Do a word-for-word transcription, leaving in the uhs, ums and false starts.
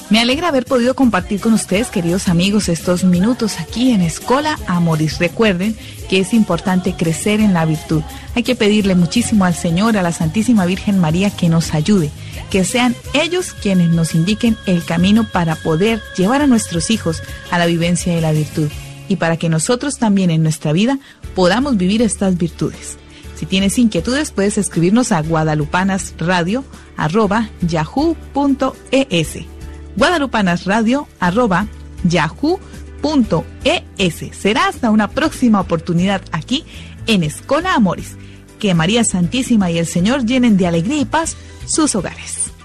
Me alegra haber podido compartir con ustedes, queridos amigos, estos minutos aquí en Escola Amoris. Recuerden que es importante crecer en la virtud. Hay que pedirle muchísimo al Señor, a la Santísima Virgen María, que nos ayude, que sean ellos quienes nos indiquen el camino para poder llevar a nuestros hijos a la vivencia de la virtud y para que nosotros también en nuestra vida podamos vivir estas virtudes. Si tienes inquietudes, puedes escribirnos a guadalupanasradio arroba yahoo punto es. guadalupanasradio arroba yahoo punto es. Será hasta una próxima oportunidad aquí en Escola Amoris. Que María Santísima y el Señor llenen de alegría y paz sus hogares.